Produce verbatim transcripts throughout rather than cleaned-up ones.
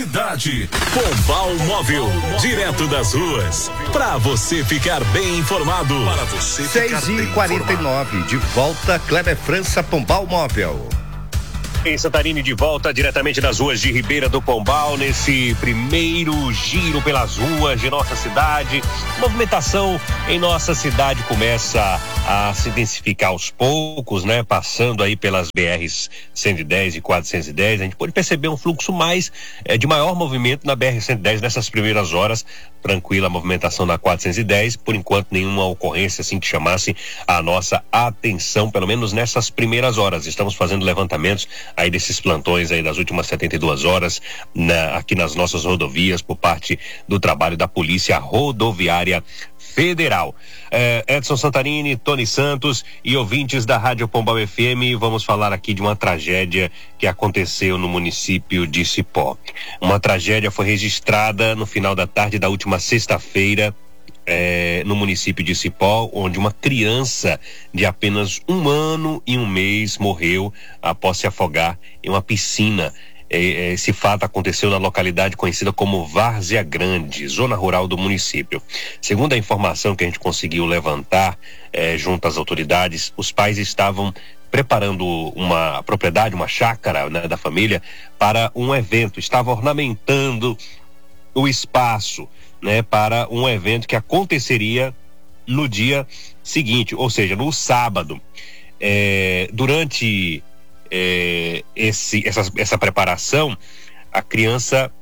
Cidade Pombal Móvel, direto das ruas, para você ficar bem informado. Para você seis e quarenta e nove, de volta, Kleber França, Pombal Móvel. Em Santarém, de volta diretamente das ruas de Ribeira do Pombal, nesse primeiro giro pelas ruas de nossa cidade. Movimentação em nossa cidade começa a se intensificar aos poucos, né? Passando aí pelas B Rs cento e dez e quatrocentos e dez, a gente pode perceber um fluxo mais, é, de maior movimento na B R cento e dez nessas primeiras horas. Tranquila a movimentação na quatrocentos e dez, por enquanto nenhuma ocorrência assim que chamasse a nossa atenção, pelo menos nessas primeiras horas. Estamos fazendo levantamentos aí desses plantões aí das últimas setenta e duas horas na, aqui nas nossas rodovias por parte do trabalho da Polícia Rodoviária Federal. É, Edson Santarini, Tony Santos e ouvintes da Rádio Pombal F M, vamos falar aqui de uma tragédia que aconteceu no município de Cipó. Uma tragédia foi registrada no final da tarde da última sexta-feira, É, no município de Cipó, onde uma criança de apenas um ano e um mês morreu após se afogar em uma piscina. É, esse fato aconteceu na localidade conhecida como Várzea Grande, zona rural do município. Segundo a informação que a gente conseguiu levantar é, junto às autoridades, os pais estavam preparando uma propriedade, uma chácara, né, da família para um evento, estavam ornamentando o espaço, né, para um evento que aconteceria no dia seguinte, ou seja, no sábado. É, durante é, esse, essa, essa preparação, a criança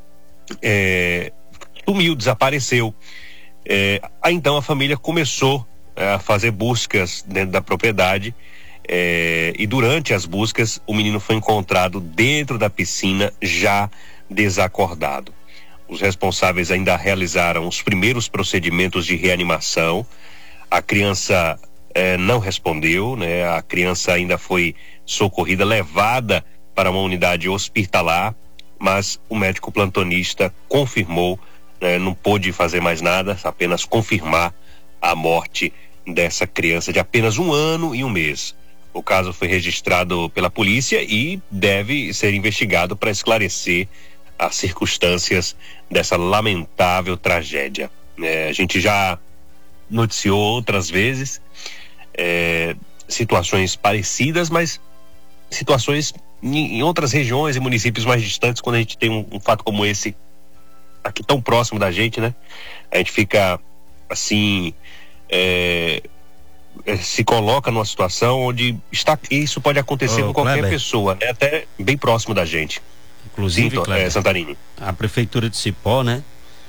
é, sumiu, desapareceu. É, aí então a família começou a fazer buscas dentro da propriedade, é, e durante as buscas o menino foi encontrado dentro da piscina, já desacordado. Os responsáveis ainda realizaram os primeiros procedimentos de reanimação. A criança eh, não respondeu, né? A criança ainda foi socorrida, levada para uma unidade hospitalar, mas o médico plantonista confirmou, né? Não pôde fazer mais nada, apenas confirmar a morte dessa criança de apenas um ano e um mês. O caso foi registrado pela polícia e deve ser investigado para esclarecer as circunstâncias dessa lamentável tragédia. É, a gente já noticiou outras vezes é, situações parecidas, mas situações em, em outras regiões e municípios mais distantes, quando a gente tem um, um fato como esse aqui tão próximo da gente, né? A gente fica assim, é, se coloca numa situação onde está, isso pode acontecer oh, com qualquer Kleber. pessoa, né? Até bem próximo da gente. Inclusive, Sim, Kleber, é, Santarini. A prefeitura de Cipó, né,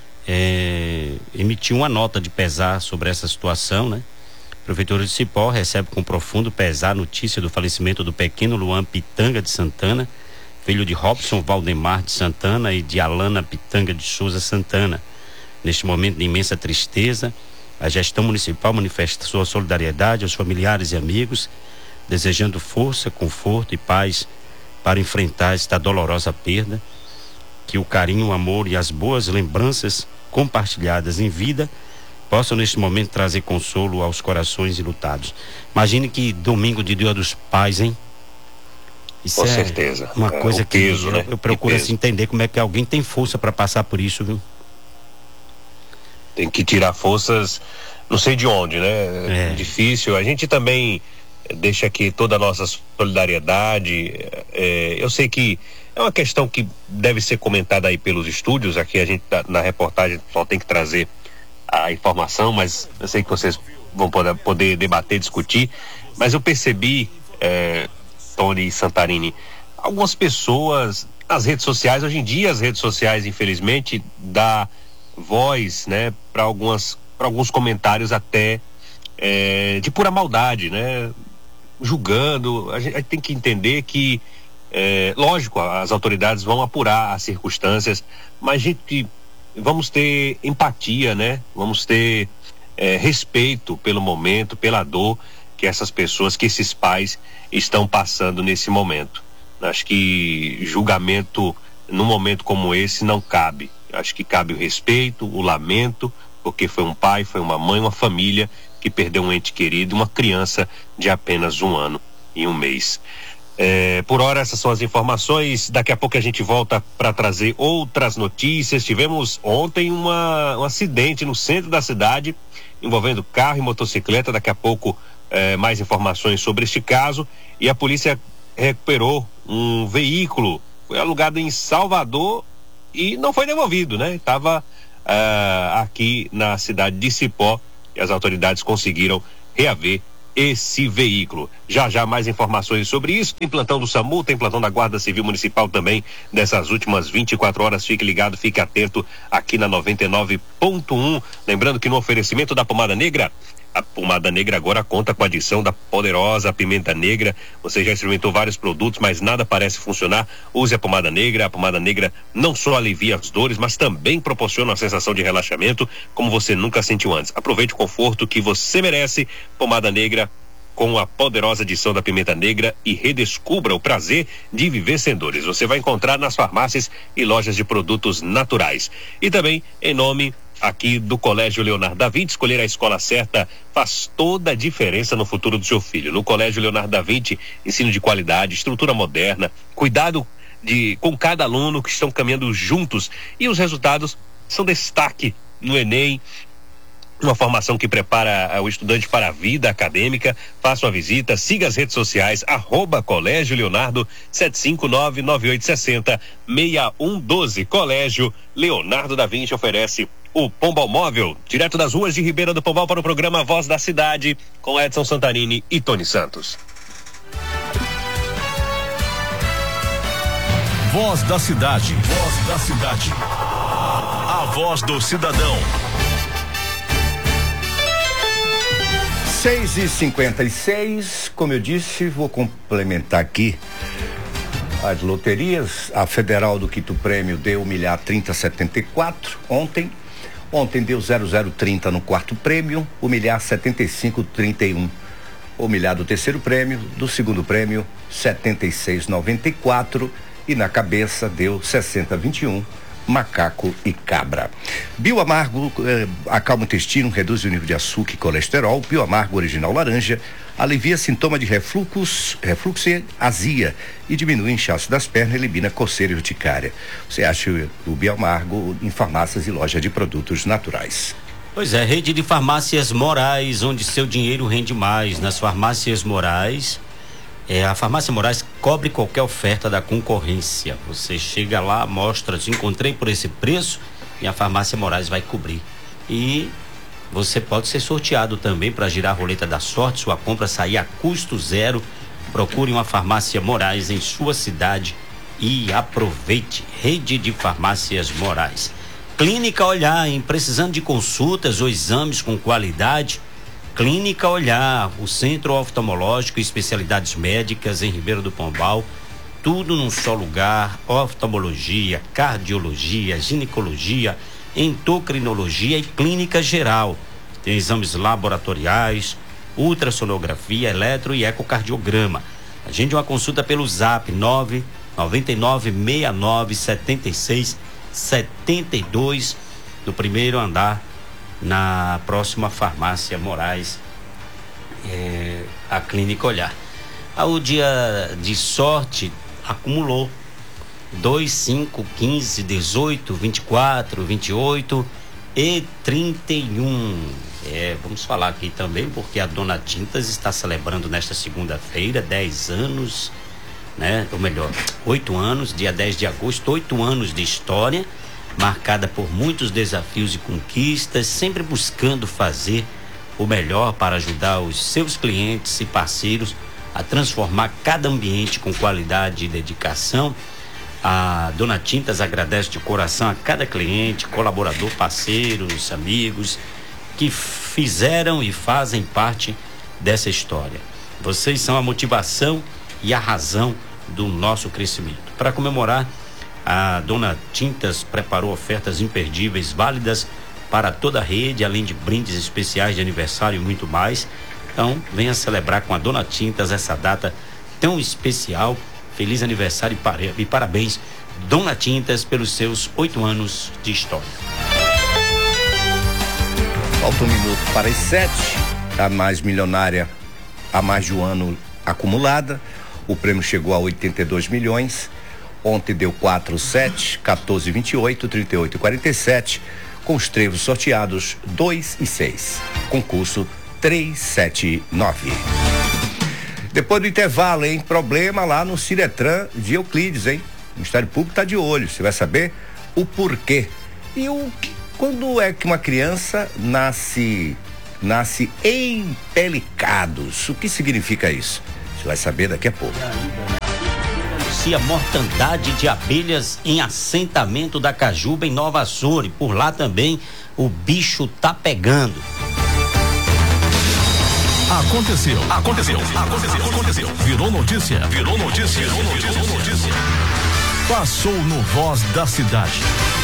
é, emitiu uma nota de pesar sobre essa situação, né? A prefeitura de Cipó recebe com profundo pesar a notícia do falecimento do pequeno Luan Pitanga de Santana, filho de Robson Valdemar de Santana e de Alana Pitanga de Souza Santana. Neste momento de imensa tristeza, a gestão municipal manifesta sua solidariedade aos familiares e amigos, desejando força, conforto e paz para enfrentar esta dolorosa perda. Que o carinho, o amor e as boas lembranças compartilhadas em vida possam neste momento trazer consolo aos corações enlutados. Imagine que domingo de Dia dos Pais, hein? Isso Com é certeza. Uma é, coisa o peso, que né? eu, eu procuro peso. assim, entender como é que alguém tem força para passar por isso, viu? Tem que tirar forças, não sei de onde, né? É. Difícil. A gente também deixa aqui toda a nossa solidariedade. É, eu sei que é uma questão que deve ser comentada aí pelos estúdios. Aqui a gente, na reportagem, só tem que trazer a informação, mas eu sei que vocês vão poder, poder debater, discutir. Mas eu percebi, é, Tony e Santarini, algumas pessoas nas redes sociais, hoje em dia as redes sociais, infelizmente, dá voz, né, para algumas, para alguns comentários até é, de pura maldade, né? Julgando. A gente, a gente tem que entender que, é, lógico, as autoridades vão apurar as circunstâncias, mas a gente, vamos ter empatia, né? Vamos ter é, respeito pelo momento, pela dor que essas pessoas, que esses pais estão passando nesse momento. Acho que julgamento num momento como esse não cabe. Acho que cabe o respeito, o lamento, porque foi um pai, foi uma mãe, uma família que perdeu um ente querido, uma criança de apenas um ano e um mês. É, por hora, essas são as informações. Daqui a pouco a gente volta para trazer outras notícias. Tivemos ontem uma, um acidente no centro da cidade envolvendo carro e motocicleta. Daqui a pouco é, mais informações sobre este caso. E a polícia recuperou um veículo, foi alugado em Salvador e não foi devolvido, né? Estava uh, aqui na cidade de Cipó e as autoridades conseguiram reaver esse veículo. Já já mais informações sobre isso. Tem plantão do SAMU, tem plantão da Guarda Civil Municipal também dessas últimas vinte e quatro horas. Fique ligado, fique atento aqui na noventa e nove ponto um. Lembrando que no oferecimento da Pomada Negra, a Pomada Negra agora conta com a adição da poderosa pimenta negra. Você já experimentou vários produtos, mas nada parece funcionar. Use a Pomada Negra. A Pomada Negra não só alivia as dores, mas também proporciona uma sensação de relaxamento como você nunca sentiu antes. Aproveite o conforto que você merece. Pomada Negra com a poderosa adição da pimenta negra e redescubra o prazer de viver sem dores. Você vai encontrar nas farmácias e lojas de produtos naturais. E também em nome aqui do Colégio Leonardo da Vinci, escolher a escola certa faz toda a diferença no futuro do seu filho. No Colégio Leonardo da Vinci, ensino de qualidade, estrutura moderna, cuidado de, com cada aluno que estão caminhando juntos, e os resultados são destaque no Enem. Uma formação que prepara o estudante para a vida acadêmica. Faça uma visita, siga as redes sociais, arroba Colégio Leonardo, sete cinco nove, nove oito seis zero, seis um um dois. Colégio Leonardo da Vinci oferece o Pombal Móvel, direto das ruas de Ribeira do Pombal, para o programa Voz da Cidade, com Edson Santarini e Tony Santos. Voz da Cidade. Voz da Cidade. A voz do cidadão. seis e cinquenta e seis, como eu disse, vou complementar aqui as loterias. A Federal do Quito Prêmio deu um milhar trinta setenta e quatro ontem. Ontem deu zero zero trinta no quarto prêmio, um milhar setenta e cinco trinta e um. O milhar do terceiro prêmio, do segundo prêmio, setenta e seis noventa e quatro, e na cabeça deu sessenta vinte e um. Macaco e cabra. Bioamargo eh, acalma o intestino, reduz o nível de açúcar e colesterol. Bioamargo original laranja alivia sintoma de refluxo, refluxo e azia e diminui o inchaço das pernas, elimina coceira e urticária. Você acha o Bioamargo em farmácias e lojas de produtos naturais. Pois é, rede de farmácias Moraes, onde seu dinheiro rende mais. Nas farmácias Moraes, É, a Farmácia Moraes cobre qualquer oferta da concorrência. Você chega lá, mostra, te encontrei por esse preço, e a Farmácia Moraes vai cobrir. E você pode ser sorteado também para girar a roleta da sorte, sua compra sair a custo zero. Procure uma Farmácia Moraes em sua cidade e aproveite. Rede de Farmácias Moraes. Clínica Olhar, em precisando de consultas ou exames com qualidade. Clínica Olhar, o centro oftalmológico e especialidades médicas em Ribeira do Pombal, tudo num só lugar: oftalmologia, cardiologia, ginecologia, endocrinologia e clínica geral. Tem exames laboratoriais, ultrassonografia, eletro e ecocardiograma. Agende uma consulta pelo zap nove nove nove seis nove sete seis sete dois, no primeiro andar, na próxima Farmácia Moraes, é, a Clínica Olhar. Ah, o dia de sorte acumulou dois, cinco, quinze, dezoito, vinte e quatro, vinte e oito e trinta e um. É, vamos falar aqui também porque a Dona Tintas está celebrando nesta segunda-feira dez anos, né? Ou melhor, oito anos, dia dez de agosto, oito anos de história, marcada por muitos desafios e conquistas, sempre buscando fazer o melhor para ajudar os seus clientes e parceiros a transformar cada ambiente com qualidade e dedicação. A Dona Tintas agradece de coração a cada cliente, colaborador, parceiros, amigos que fizeram e fazem parte dessa história. Vocês são a motivação e a razão do nosso crescimento. Para comemorar, a Dona Tintas preparou ofertas imperdíveis, válidas para toda a rede, além de brindes especiais de aniversário e muito mais. Então, venha celebrar com a Dona Tintas essa data tão especial. Feliz aniversário e parabéns, Dona Tintas, pelos seus oito anos de história. Falta um minuto para as sete. A mais milionária há mais de um ano acumulada. O prêmio chegou a oitenta e dois milhões. Ontem deu quatro, sete, quatorze, vinte e oito, trinta e oito e quarenta e sete, com os trevos sorteados dois e seis. Concurso trezentos e setenta e nove. Depois do intervalo, hein? Problema lá no Ciretran de Euclides, hein? O Ministério Público está de olho. Você vai saber o porquê. E o quando é que uma criança nasce nasce empelicados? O que significa isso? Você vai saber daqui a pouco. A mortandade de abelhas em assentamento da Cajuba, em Nova Açores. Por lá também o bicho tá pegando. Aconteceu, aconteceu, aconteceu, aconteceu. Virou notícia, virou notícia, virou notícia, virou notícia. Passou no Voz da Cidade.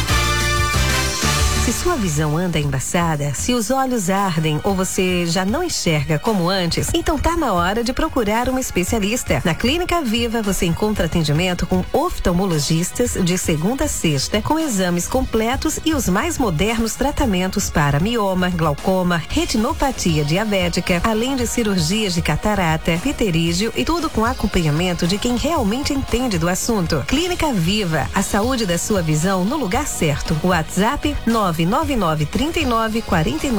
Se sua visão anda embaçada, se os olhos ardem ou você já não enxerga como antes, então tá na hora de procurar um especialista. Na Clínica Viva você encontra atendimento com oftalmologistas de segunda a sexta, com exames completos e os mais modernos tratamentos para mioma, glaucoma, retinopatia diabética, além de cirurgias de catarata, pterígio e tudo com acompanhamento de quem realmente entende do assunto. Clínica Viva, a saúde da sua visão no lugar certo. WhatsApp nove nove nove, trinta e nove, quarenta e nove